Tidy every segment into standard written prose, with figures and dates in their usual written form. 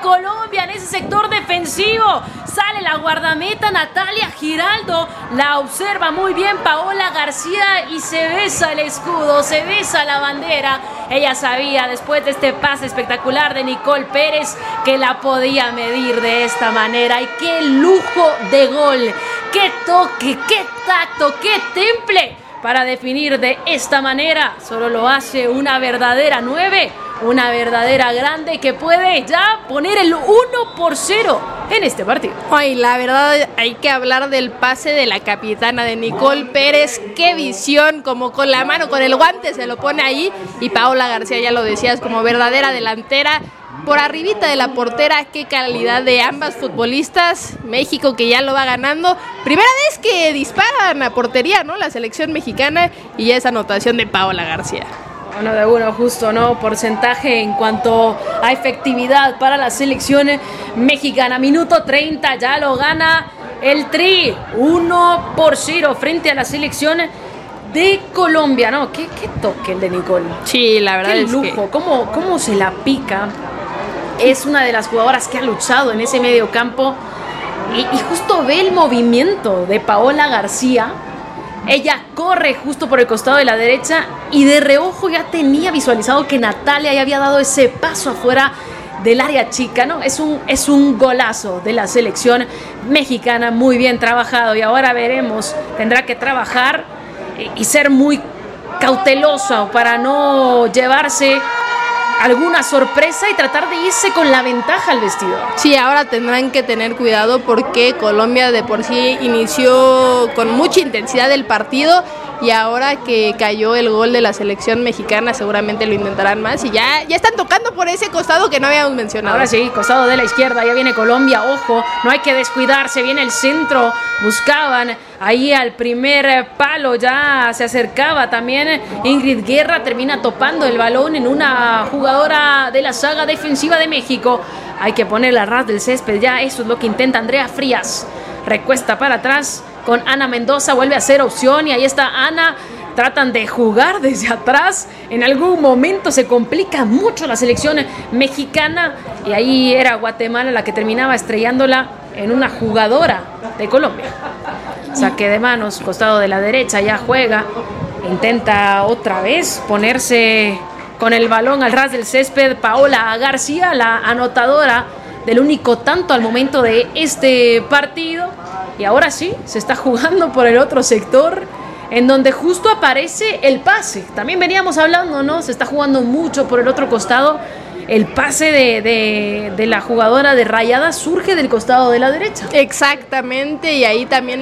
Colombia en ese sector defensivo. Sale la guardameta Natalia Giraldo, la observa muy bien Paola García y se besa el escudo, se besa la bandera. Ella sabía después de este pase espectacular de Nicole Pérez que la podía medir de esta manera. Y qué lujo de gol, qué toque, qué tacto, qué temple para definir de esta manera. Solo lo hace una verdadera 9, una verdadera grande que puede ya poner el 1-0 en este partido. Ay, la verdad hay que hablar del pase de la capitana de Nicole Pérez. Qué visión, como con la mano, con el guante se lo pone ahí. Y Paola García, ya lo decías, como verdadera delantera. Por arribita de la portera, qué calidad de ambas futbolistas. México que ya lo va ganando. Primera vez que disparan a portería, ¿no? La selección mexicana, y esa anotación de Paola García. Uno de uno, justo, ¿no? Porcentaje en cuanto a efectividad para la selección mexicana. Minuto 30, ya lo gana el Tri. 1-0 frente a la selección de Colombia, ¿no? Qué toque el de Nicole. Sí, la verdad qué es lujo, cómo se la pica. Es una de las jugadoras que ha luchado en ese medio campo y justo ve el movimiento de Paola García. Ella corre justo por el costado de la derecha y de reojo ya tenía visualizado que Natalia ya había dado ese paso afuera del área chica, ¿no? Es un golazo de la selección mexicana, muy bien trabajado, y ahora veremos, tendrá que trabajar y ser muy cauteloso para no llevarse alguna sorpresa y tratar de irse con la ventaja al vestidor. Sí, ahora tendrán que tener cuidado porque Colombia de por sí inició con mucha intensidad el partido, y ahora que cayó el gol de la selección mexicana seguramente lo intentarán más, y ya están tocando por ese costado que no habíamos mencionado. Ahora sí, costado de la izquierda, ya viene Colombia, ojo, no hay que descuidarse, viene el centro, buscaban ahí al primer palo, ya se acercaba también Ingrid Guerra, termina topando el balón en una jugadora de la saga defensiva de México. Hay que ponerla a ras del césped, ya eso es lo que intenta Andrea Frías. Recuesta para atrás con Ana Mendoza, vuelve a ser opción y ahí está Ana. Tratan de jugar desde atrás, en algún momento se complica mucho la selección mexicana y ahí era Guatemala la que terminaba estrellándola en una jugadora de Colombia. Saque de manos, costado de la derecha, ya juega, intenta otra vez ponerse con el balón al ras del césped Paola García, la anotadora del único tanto al momento de este partido. Y ahora sí, se está jugando por el otro sector, en donde justo aparece el pase. También veníamos hablando, ¿no? Se está jugando mucho por el otro costado. El pase de la jugadora de Rayadas surge del costado de la derecha. Exactamente, y ahí también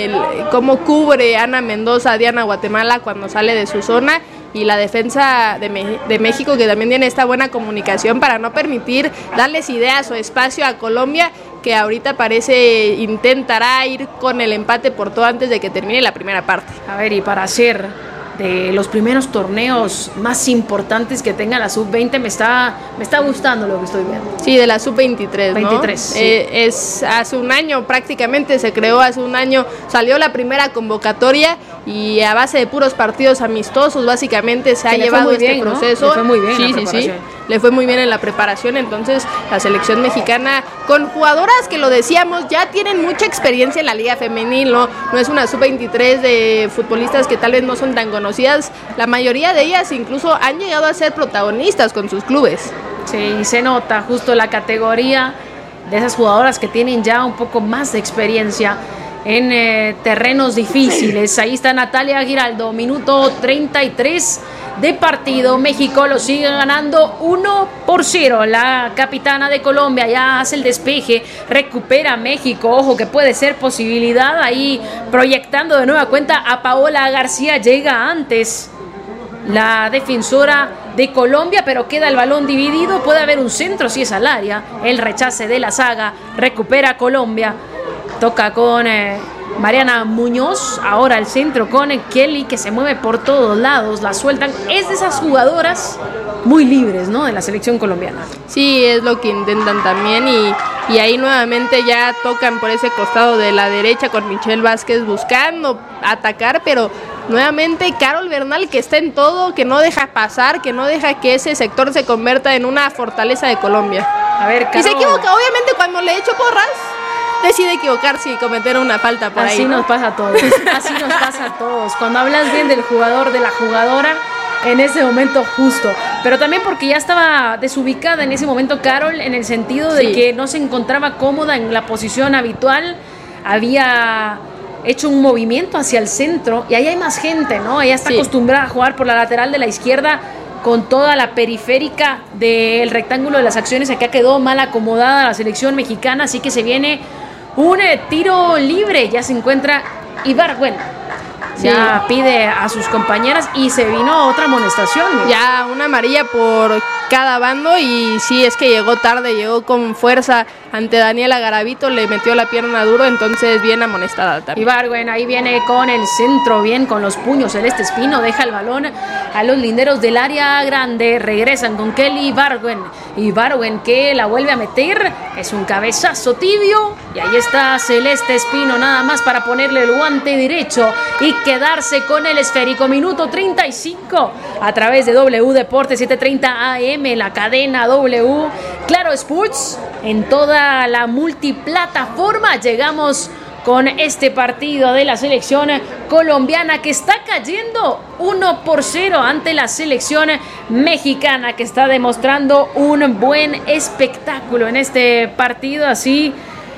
cómo cubre Ana Mendoza a Diana Guatemala cuando sale de su zona, y la defensa de México, que también tiene esta buena comunicación para no permitir darles ideas o espacio a Colombia, que ahorita parece intentará ir con el empate por todo antes de que termine la primera parte. A ver, y para hacer de los primeros torneos más importantes que tenga la Sub-20, me está gustando lo que estoy viendo. Sí, de la Sub-23, ¿no? 23, sí. Es hace un año, prácticamente se creó hace un año, salió la primera convocatoria y a base de puros partidos amistosos básicamente se ha llevado este bien, proceso. ¿no? Le fue muy bien, sí, le fue muy bien en la preparación. Entonces la selección mexicana, con jugadoras que lo decíamos, ya tienen mucha experiencia en la liga femenil, no es una Sub-23 de futbolistas que tal vez no son tan conocidas. La mayoría de ellas incluso han llegado a ser protagonistas con sus clubes. Sí, se nota justo la categoría de esas jugadoras que tienen ya un poco más de experiencia en terrenos difíciles. Ahí está Natalia Giraldo, minuto 33 de partido. México lo sigue ganando 1-0. La capitana de Colombia ya hace el despeje, recupera México. Ojo que puede ser posibilidad, ahí proyectando de nueva cuenta a Paola García. Llega antes la defensora de Colombia, pero queda el balón dividido. Puede haber un centro si es al área. El rechace de la saga, recupera Colombia. Toca con Mariana Muñoz, ahora el centro con Kelly, que se mueve por todos lados, la sueltan. Es de esas jugadoras muy libres, ¿no?, de la selección colombiana. Sí, es lo que intentan también, y ahí nuevamente ya tocan por ese costado de la derecha con Michelle Vázquez buscando atacar, pero nuevamente Carol Bernal, que está en todo, que no deja pasar, que no deja que ese sector se convierta en una fortaleza de Colombia. A ver, Caro. Y se equivoca, obviamente cuando le echo porras, decide equivocarse y cometer una falta por ahí. Así nos pasa a todos, así nos pasa a todos. Cuando hablas bien del jugador, de la jugadora, en ese momento justo. Pero también porque ya estaba desubicada en ese momento Carol, en el sentido de que no se encontraba cómoda en la posición habitual. Había hecho un movimiento hacia el centro y ahí hay más gente, ¿no? Ella está acostumbrada a jugar por la lateral de la izquierda con toda la periférica del rectángulo de las acciones. Acá quedó mal acomodada la selección mexicana, así que se viene un tiro libre. Ya se encuentra Ibargüen. Ya pide a sus compañeras y se vino otra amonestación. Ya una amarilla por cada bando y sí, es que llegó tarde, llegó con fuerza ante Daniela Garavito, le metió la pierna duro, entonces bien amonestada también. Ibargüen ahí viene con el centro, bien con los puños. Celeste Espino deja el balón a los linderos del área grande, regresan con Kelly Ibargüen que la vuelve a meter, es un cabezazo tibio y ahí está Celeste Espino nada más para ponerle el guante derecho y quedarse con el esférico. Minuto 35 a través de W Deportes 730 AM, la cadena W, Claro Sports, en toda la multiplataforma. Llegamos con este partido de la selección colombiana que está cayendo 1-0 ante la selección mexicana, que está demostrando un buen espectáculo en este partido. Así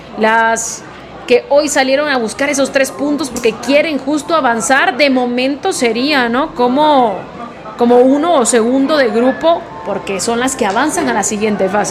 las que hoy salieron a buscar esos 3 puntos porque quieren justo avanzar, de momento sería, ¿no? Como uno o segundo de grupo, porque son las que avanzan a la siguiente fase.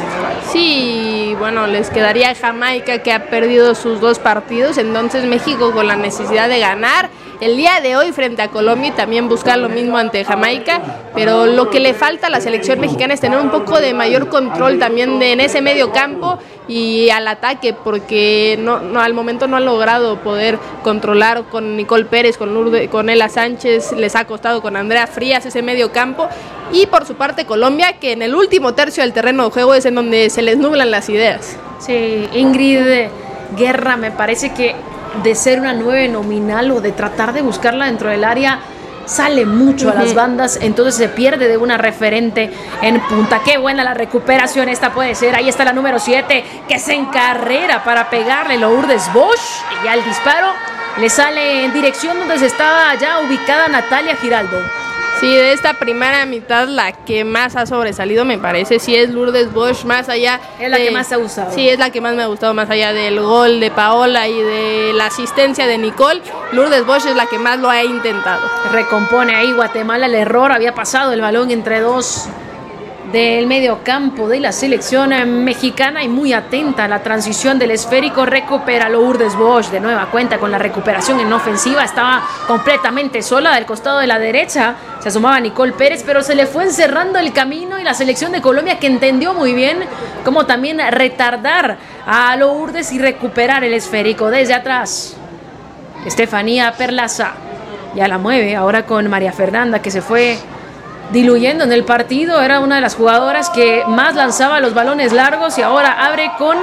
Sí, bueno, les quedaría Jamaica, que ha perdido sus 2 partidos, entonces México con la necesidad de ganar el día de hoy frente a Colombia y también buscar lo mismo ante Jamaica, pero lo que le falta a la selección mexicana es tener un poco de mayor control también en ese medio campo y al ataque, porque no al momento no han logrado poder controlar con Nicole Pérez, con Lourdes, con Ela Sánchez, les ha costado con Andrea Frías ese medio campo, y por su parte Colombia, que en el último tercio del terreno de juego es en donde se les nublan las ideas. Sí, Ingrid Guerra me parece que de ser una 9 nominal o de tratar de buscarla dentro del área, sale mucho a las bandas, entonces se pierde de una referente en punta. Qué buena la recuperación esta puede ser. Ahí está la número 7 que se encarrera para pegarle Lourdes Bosch y ya el disparo le sale en dirección donde se estaba ya ubicada Natalia Giraldo. Sí, de esta primera mitad la que más ha sobresalido me parece, sí es Lourdes Bosch, más allá... Es la que más te ha gustado. Sí, es la que más me ha gustado, más allá del gol de Paola y de la asistencia de Nicole. Lourdes Bosch es la que más lo ha intentado. Recompone ahí Guatemala el error, había pasado el balón entre 2 del medio campo de la selección mexicana y muy atenta a la transición del esférico. Recupera Lourdes Bosch de nueva cuenta con la recuperación en ofensiva, estaba completamente sola del costado de la derecha, se asomaba Nicole Pérez, pero se le fue encerrando el camino y la selección de Colombia, que entendió muy bien cómo también retardar a Lourdes y recuperar el esférico desde atrás. Estefanía Perlaza ya la mueve ahora con María Fernanda, que se fue diluyendo en el partido, era una de las jugadoras que más lanzaba los balones largos y ahora abre con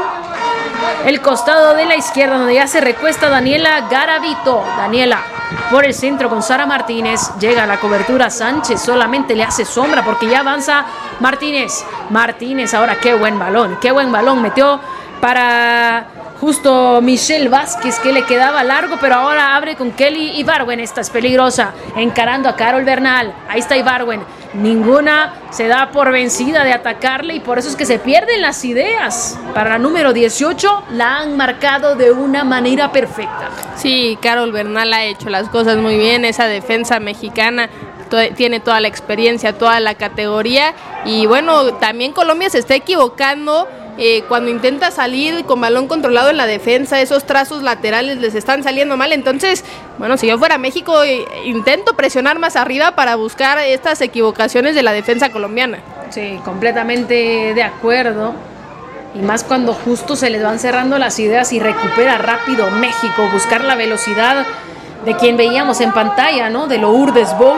el costado de la izquierda donde ya se recuesta Daniela Garavito. Daniela por el centro con Sara Martínez, llega a la cobertura Sánchez, solamente le hace sombra porque ya avanza Martínez ahora qué buen balón metió para justo Michelle Vázquez, que le quedaba largo, pero ahora abre con Kelly Ibargüen. Esta es peligrosa, encarando a Carol Bernal. Ahí está Ibargüen. Ninguna se da por vencida de atacarle y por eso es que se pierden las ideas. Para la número 18 la han marcado de una manera perfecta. Sí, Carol Bernal ha hecho las cosas muy bien. Esa defensa mexicana tiene toda la experiencia, toda la categoría. Y bueno, también Colombia se está equivocando cuando intenta salir con balón controlado en la defensa. Esos trazos laterales les están saliendo mal. Entonces, bueno, si yo fuera México, intento presionar más arriba para buscar estas equivocaciones de la defensa colombiana. Sí, completamente de acuerdo. Y más cuando justo se les van cerrando las ideas y recupera rápido México. Buscar la velocidad de quien veíamos en pantalla, ¿no? De Lourdes Bosch,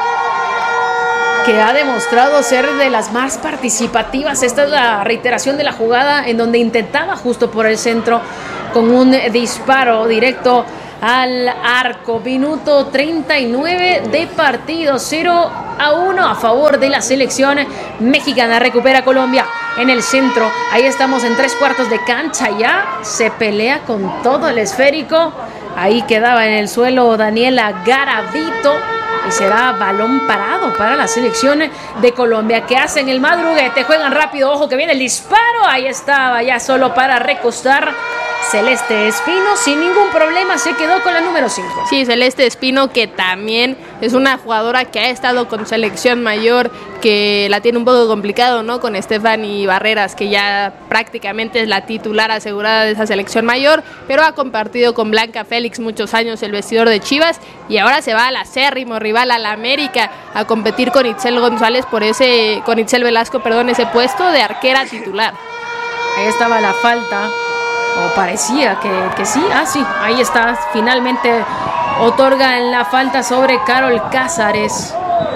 que ha demostrado ser de las más participativas. Esta es la reiteración de la jugada en donde intentaba justo por el centro con un disparo directo al arco. Minuto 39 de partido, 0-1 a favor de la selección mexicana. Recupera Colombia en el centro. Ahí estamos en 3/4 de cancha ya. Se pelea con todo el esférico. Ahí quedaba en el suelo Daniela Garavito. Y será balón parado para la selección de Colombia, que hacen el madruguete, juegan rápido, ojo que viene el disparo, ahí estaba, ya solo para recostar. Celeste Espino sin ningún problema se quedó con la número 5. Sí, Celeste Espino, que también es una jugadora que ha estado con selección mayor, que la tiene un poco complicado, ¿no? Con Stephanie Barreras, que ya prácticamente es la titular asegurada de esa selección mayor, pero ha compartido con Blanca Félix muchos años el vestidor de Chivas y ahora se va al acérrimo rival, a la América, a competir con Itzel González con Itzel Velasco, ese puesto de arquera titular. Ahí estaba la falta. O parecía que sí. Sí, ahí está. Finalmente otorgan la falta sobre Carol Cázares.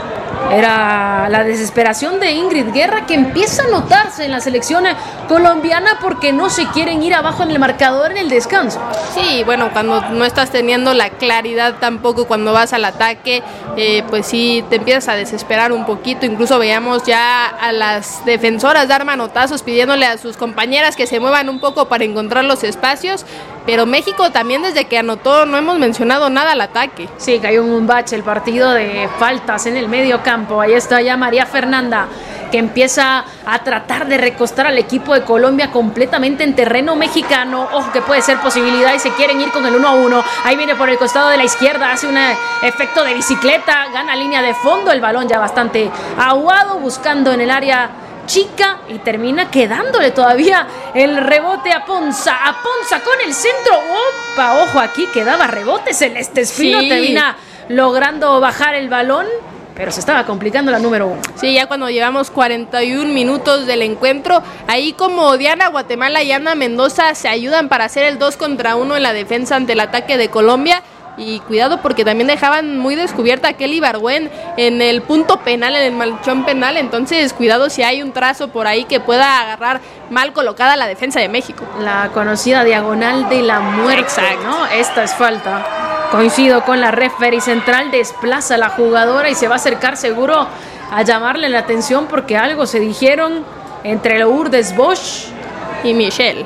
Era la desesperación de Ingrid Guerra, que empieza a notarse en la selección colombiana porque no se quieren ir abajo en el marcador en el descanso. Sí, bueno, cuando no estás teniendo la claridad tampoco cuando vas al ataque, pues sí te empiezas a desesperar un poquito. Incluso veíamos ya a las defensoras dar manotazos pidiéndole a sus compañeras que se muevan un poco para encontrar los espacios. Pero México también, desde que anotó, no hemos mencionado nada al ataque. Sí, cayó en un bache el partido de faltas en el medio campo. Ahí está ya María Fernanda, que empieza a tratar de recostar al equipo de Colombia completamente en terreno mexicano. Ojo que puede ser posibilidad y se quieren ir con el 1-1. Ahí viene por el costado de la izquierda, hace un efecto de bicicleta, gana línea de fondo, el balón ya bastante aguado, buscando en el área chica y termina quedándole todavía el rebote a Ponza con el centro. Opa, ojo, aquí quedaba rebote. Celeste Espino termina logrando bajar el balón, pero se estaba complicando la número 1. Sí, ya cuando llevamos 41 minutos del encuentro, ahí como Diana Guatemala y Ana Mendoza se ayudan para hacer el 2 contra 1 en la defensa ante el ataque de Colombia. Y cuidado porque también dejaban muy descubierta a Kelly Bargüen en el punto penal, en el manchón penal. Entonces cuidado si hay un trazo por ahí que pueda agarrar mal colocada la defensa de México. La conocida diagonal de la muerte. Exacto, ¿no? Esta es falta. Coincido con la referee central, desplaza a la jugadora y se va a acercar seguro a llamarle la atención porque algo se dijeron entre Lourdes Bosch y Michelle.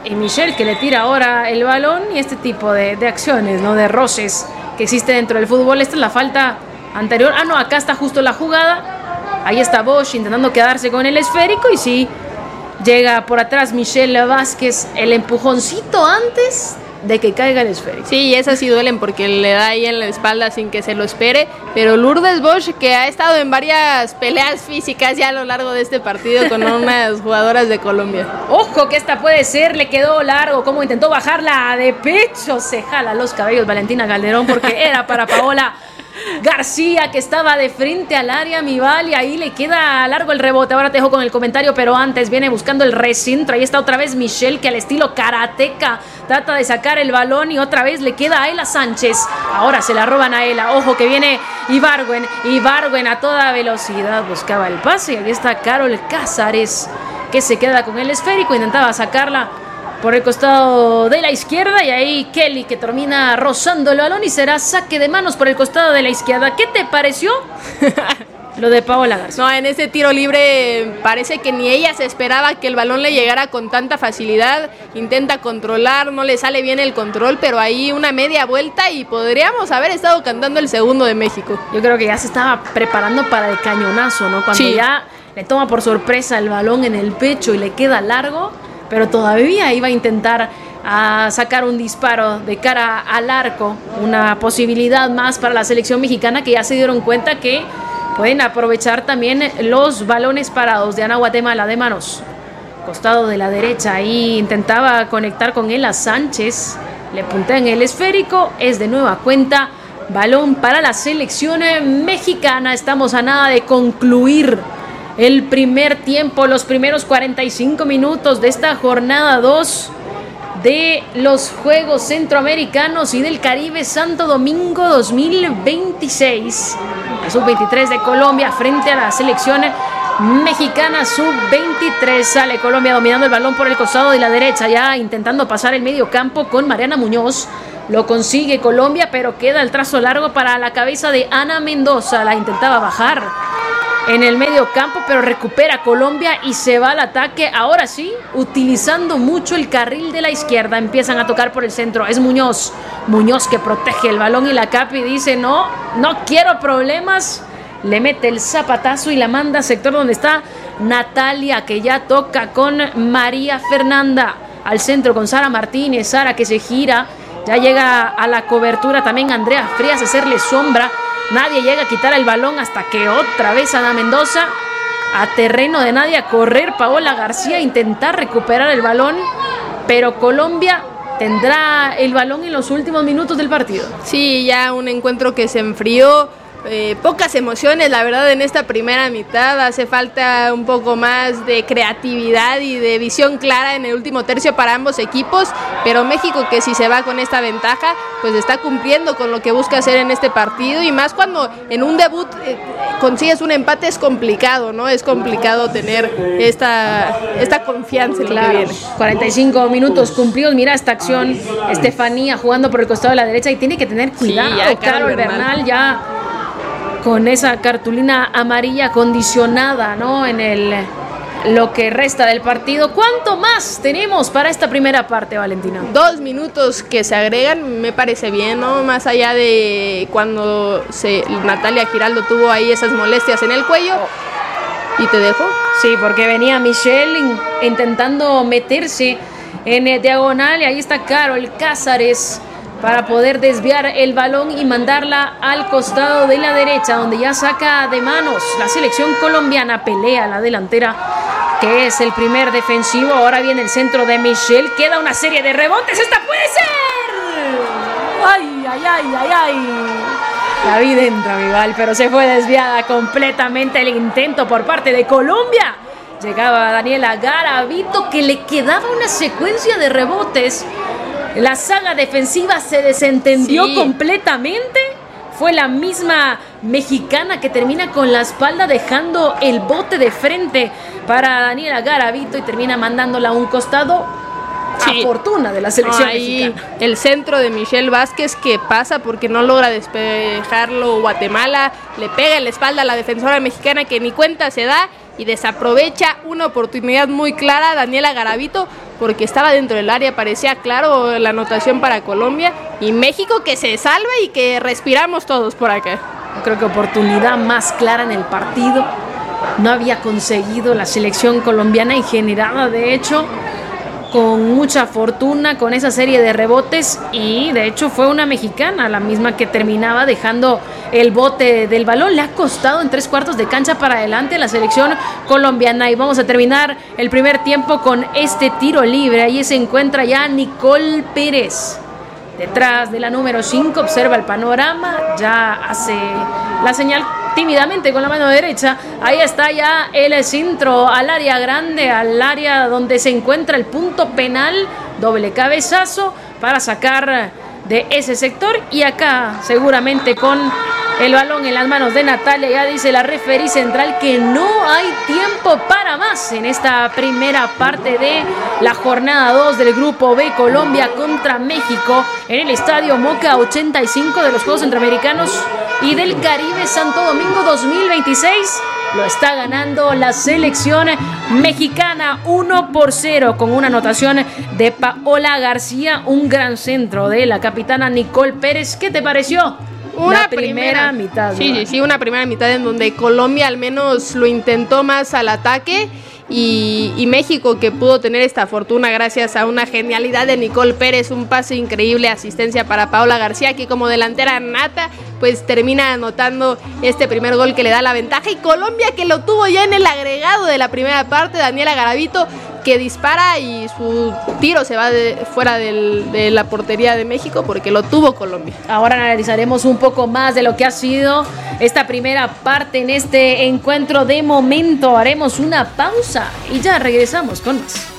Que le tira ahora el balón y este tipo de acciones, ¿no? De roces que existe dentro del fútbol. Esta es la falta anterior. No, acá está justo la jugada. Ahí está Bosch intentando quedarse con el esférico y sí, llega por atrás Michelle Vázquez, el empujoncito antes de que caiga el esférico. Sí, y esas sí duelen porque le da ahí en la espalda sin que se lo espere, pero Lourdes Bosch, que ha estado en varias peleas físicas ya a lo largo de este partido con unas jugadoras de Colombia. Ojo que esta puede ser, le quedó largo, como intentó bajarla de pecho, se jala los cabellos Valentina Calderón porque era para Paola García, que estaba de frente al área Mival, y ahí le queda largo el rebote. Ahora te dejo con el comentario, pero antes viene buscando el recentro. Ahí está otra vez Michelle, que al estilo karateca trata de sacar el balón y otra vez le queda a Ela Sánchez. Ahora se la roban a Ela. Ojo que viene Ibargüen a toda velocidad, buscaba el pase y ahí está Carol Cázares, que se queda con el esférico, intentaba sacarla por el costado de la izquierda y ahí Kelly, que termina rozando el balón y será saque de manos por el costado de la izquierda. ¿Qué te pareció lo de Paola García? No, en ese tiro libre parece que ni ella se esperaba que el balón le llegara con tanta facilidad. Intenta controlar, no le sale bien el control, pero ahí una media vuelta y podríamos haber estado cantando el segundo de México. Yo creo que ya se estaba preparando para el cañonazo, ¿no? Cuando ya le toma por sorpresa el balón en el pecho y le queda largo, pero todavía iba a intentar sacar un disparo de cara al arco, una posibilidad más para la selección mexicana, que ya se dieron cuenta que pueden aprovechar también los balones parados de Ana Guatemala de manos. Costado de la derecha, ahí intentaba conectar con Ela Sánchez, le puntea en el esférico, es de nueva cuenta balón para la selección mexicana. Estamos a nada de concluir el primer tiempo, los primeros 45 minutos de esta jornada 2 de los Juegos Centroamericanos y del Caribe Santo Domingo 2026. La sub-23 de Colombia frente a la selección mexicana sub-23. Sale Colombia dominando el balón por el costado de la derecha, ya intentando pasar el medio campo con Mariana Muñoz. lo consigue Colombia, pero queda el trazo largo para la cabeza de Ana Mendoza. La intentaba bajar en el medio campo, pero recupera Colombia y se va al ataque. Ahora sí, utilizando mucho el carril de la izquierda. Empiezan a tocar por el centro. Es Muñoz que protege el balón y la Capi dice no quiero problemas. Le mete el zapatazo y la manda al sector donde está Natalia, que ya toca con María Fernanda. Al centro con Sara Martínez. Sara que se gira. Ya llega a la cobertura también Andrea Frías a hacerle sombra. Nadie llega a quitar el balón hasta que otra vez Ana Mendoza a terreno de nadie, a correr Paola García, a intentar recuperar el balón, pero Colombia tendrá el balón en los últimos minutos del partido. Sí, ya un encuentro que se enfrió. Pocas emociones, la verdad, en esta primera mitad. Hace falta un poco más de creatividad y de visión clara en el último tercio para ambos equipos, pero México, que si se va con esta ventaja, pues está cumpliendo con lo que busca hacer en este partido, y más cuando en un debut consigues un empate. Es complicado, ¿no? Es complicado tener esta confianza en lo que viene. 45 minutos cumplidos. Mira esta acción, Estefanía jugando por el costado de la derecha y tiene que tener cuidado. Sí, ya Carol Bernal ya con esa cartulina amarilla condicionada, ¿no? En lo que resta del partido. ¿Cuánto más tenemos para esta primera parte, Valentina? 2 minutos que se agregan, me parece bien, ¿no? Más allá de cuando Natalia Giraldo tuvo ahí esas molestias en el cuello. ¿Y te dejo? Sí, porque venía Michelle intentando meterse en diagonal, y ahí está Carol Cázares para poder desviar el balón y mandarla al costado de la derecha, donde ya saca de manos la selección colombiana. Pelea la delantera, que es el primer defensivo. Ahora viene el centro de Michelle. Queda una serie de rebotes. ¡Esta puede ser! ¡Ay, ay, ay, ay, ay! La vi dentro, rival, pero se fue desviada completamente el intento por parte de Colombia. Llegaba Daniela Garavito, que le quedaba una secuencia de rebotes. La saga defensiva se desentendió completamente. Fue la misma mexicana que termina con la espalda, dejando el bote de frente para Daniela Garavito y termina mandándola a un costado. A fortuna de la selección mexicana. El centro de Michelle Vázquez, que pasa porque no logra despejarlo Guatemala. Le pega en la espalda a la defensora mexicana, que ni cuenta se da, y desaprovecha una oportunidad muy clara Daniela Garavito, porque estaba dentro del área, parecía claro la anotación para Colombia, y México que se salva y que respiramos todos por acá. Creo que oportunidad más clara en el partido no había conseguido la selección colombiana, y generada de hecho con mucha fortuna con esa serie de rebotes, y de hecho fue una mexicana la misma que terminaba dejando el bote del balón. Le ha costado en 3/4 de cancha para adelante a la selección colombiana, y vamos a terminar el primer tiempo con este tiro libre. Ahí se encuentra ya Nicole Pérez detrás de la número 5, observa el panorama, ya hace la señal tímidamente con la mano derecha. Ahí está ya el centro al área grande, al área donde se encuentra el punto penal. Doble cabezazo para sacar de ese sector, y acá seguramente con el balón en las manos de Natalia, ya dice la referí central que no hay tiempo para más en esta primera parte de la jornada 2 del Grupo B. Colombia contra México en el Estadio Moca 85 de los Juegos Centroamericanos y del Caribe Santo Domingo 2026. Lo está ganando la selección mexicana 1-0 con una anotación de Paola García, un gran centro de la capitana Nicole Pérez. ¿Qué te pareció? Una primera mitad. Sí, una primera mitad en donde Colombia al menos lo intentó más al ataque, y México, que pudo tener esta fortuna gracias a una genialidad de Nicole Pérez, un pase increíble, asistencia para Paola García, que como delantera nata pues termina anotando este primer gol que le da la ventaja, y Colombia, que lo tuvo ya en el agregado de la primera parte, Daniela Garavito, que dispara y su tiro se va fuera de la portería de México, porque lo tuvo Colombia. Ahora analizaremos un poco más de lo que ha sido esta primera parte en este encuentro. De momento haremos una pausa y ya regresamos con más.